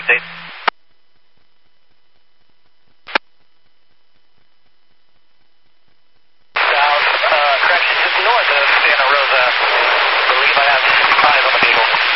update. South, correction, just north of Santa Rosa. I believe I have eyes on the vehicle.